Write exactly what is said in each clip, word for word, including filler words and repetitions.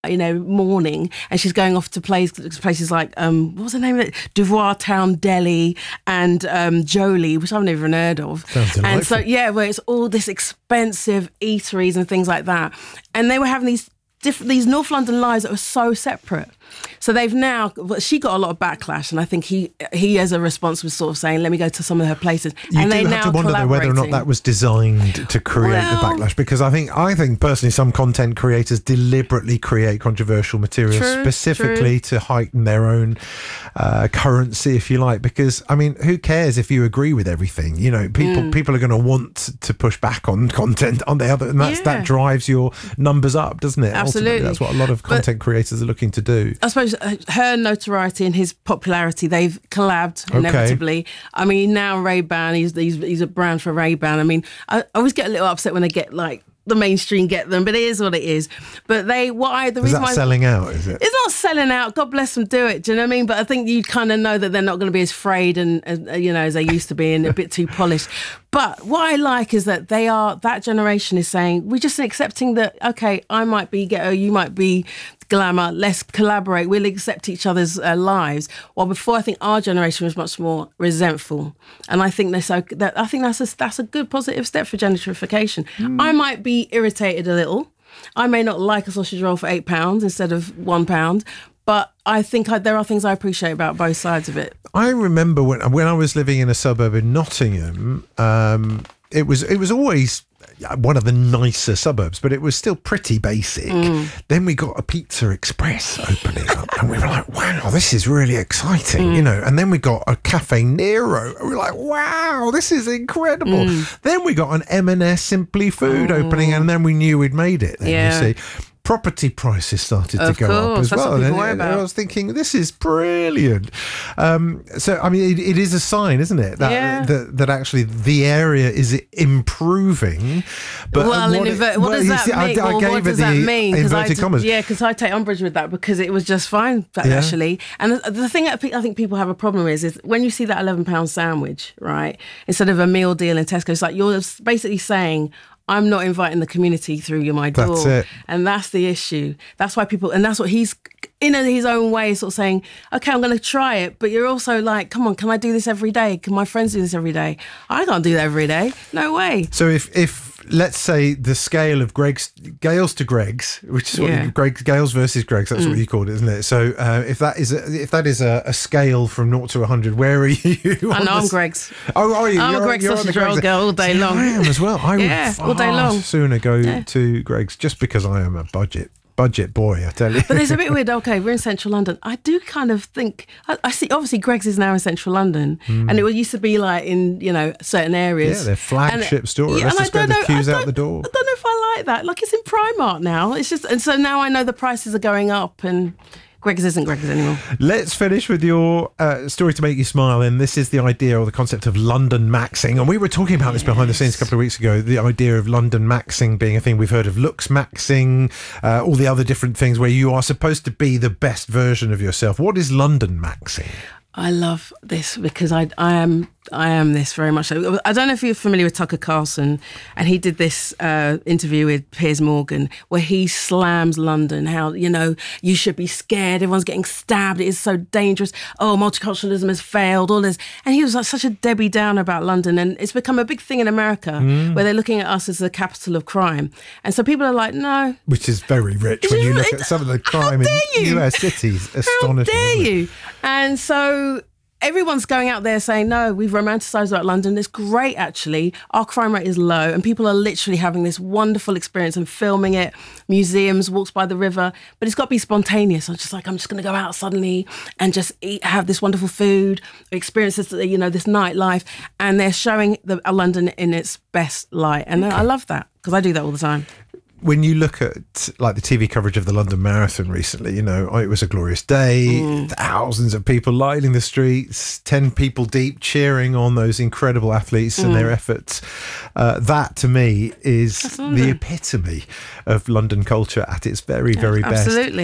you know, morning, and she's going off to places, places like, um, what was the name of it? Devoir Town Deli and um, Jolie, which I've never even heard of. Sounds delightful. And so, yeah, where it's all this expensive eateries and things like that. And they were having these different, these North London lives that were so separate. So they've now, well, she got a lot of backlash, and I think he he as a response was sort of saying, let me go to some of her places. You and do they have now to wonder though whether or not that was designed to create well, the backlash, because I think I think personally some content creators deliberately create controversial material true, specifically true. to heighten their own uh, currency, if you like. Because I mean, who cares if you agree with everything? You know, people mm. people are going to want to push back on content on the other, and that's, yeah. that drives your numbers up, doesn't it? Absolutely, ultimately, that's what a lot of content but, creators are looking to do. I suppose her notoriety and his popularity, they've collabed okay. inevitably. I mean, now Ray-Ban, he's, he's he's a brand for Ray-Ban. I mean, I, I always get a little upset when they get like the mainstream get them, but it is what it is. But they, what I, the is reason that why selling out, is it? It's not selling out. God bless them, do it. Do you know what I mean? But I think you kind of know that they're not going to be as frayed and, uh, you know, as they used to be, and a bit too polished. But what I like is that they are, that generation is saying, we're just accepting that, okay, I might be ghetto, you might be glamour, let's collaborate, we'll accept each other's uh, lives. While before, I think our generation was much more resentful, and I think they're so that I think that's a, that's a good positive step for gentrification. Mm. I might be irritated a little. I may not like a sausage roll for eight pounds instead of one pound, but I think I, there are things I appreciate about both sides of it. I remember when when I was living in a suburb in Nottingham, um, it was it was always one of the nicer suburbs, but it was still pretty basic. Mm. Then we got a Pizza Express opening up, and we were like, wow, this is really exciting, mm. you know. And then we got a Cafe Nero, and we were like, wow, this is incredible. Mm. Then we got an M and S Simply Food oh. opening, and then we knew we'd made it. Then, yeah. you see. Property prices started of to go course, up as that's well. What and, worry and about. I was thinking, this is brilliant. Um, so, I mean, it, it is a sign, isn't it, that, yeah. that that actually the area is improving. But well, what, inver- it, what well, does that see, mean? I, I well, gave what does it that the mean? inverted I, commas. yeah, because I take umbrage with that, because it was just fine, yeah. actually. And the, the thing that I think people have a problem is, is when you see that eleven pound sandwich, right, instead of a meal deal in Tesco, it's like you're basically saying, I'm not inviting the community through my door. That's it. And that's the issue. That's why people, and that's what he's, in his own way, sort of saying, okay, I'm going to try it. But you're also like, come on, can I do this every day? Can my friends do this every day? I can't do that every day. No way. So if, if let's say the scale of Greg's, Gales to Greg's, which is what yeah. you, Greg, Gales versus Greg's, that's mm. what you called it, isn't it? So uh, if that is a, if that is a, a scale from naught to one hundred, where are you? I know, I'm Greg's. Oh, are you? I'm you're, a Greg's you're sausage roll girl all day See, long. I am as well. I yeah, would far all day long. sooner go yeah. to Greg's, just because I am a budget. Budget boy, I tell you. But it's a bit weird. Okay, we're in central London. I do kind of think, I, I see, obviously Greg's is now in central London, mm. and it used to be like in, you know, certain areas. Yeah, their flagship and, store. Yeah, Let's just get the know, queues out the door. I don't know if I like that. Like, it's in Primark now. It's just, and so now I know the prices are going up, and Greg's isn't Greg's anymore. Let's finish with your uh, story to make you smile, and this is the idea or the concept of London maxing. And we were talking about this behind the scenes a couple of weeks ago, the idea of London maxing being a thing. We've heard of looks maxing, uh, all the other different things where you are supposed to be the best version of yourself. What is London maxing? I love this because I I am I am this very much so. I don't know if you're familiar with Tucker Carlson, and he did this uh, interview with Piers Morgan where he slams London, how, you know, you should be scared, everyone's getting stabbed, it is so dangerous, oh, multiculturalism has failed, all this. And he was like such a Debbie Downer about London, and it's become a big thing in America mm. where they're looking at us as the capital of crime. And so people are like, no. Which is very rich when you look at some of the crime in U S cities. Astonishing. How dare you? And so everyone's going out there saying, no, we've romanticised about London. It's great, actually. Our crime rate is low, and people are literally having this wonderful experience and filming it. Museums, walks by the river, but it's got to be spontaneous. I'm just like, I'm just going to go out suddenly and just eat, have this wonderful food, experience this, you know, this nightlife, and they're showing the uh, London in its best light, and okay. I love that because I do that all the time. When you look at like the T V coverage of the London Marathon recently, you know, it was a glorious day, mm. thousands of people lining the streets, ten people deep cheering on those incredible athletes mm. and their efforts. Uh, that to me is the epitome of London culture at its very, very yeah, best. Absolutely.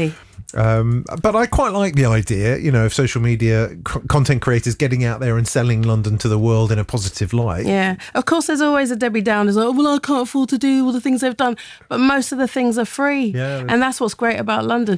Um, but I quite like the idea, you know, of social media c- content creators getting out there and selling London to the world in a positive light. Yeah. Of course, there's always a Debbie Downers. Like, oh, well, I can't afford to do all the things they've done. But most of the things are free. Yeah. And that's what's great about London.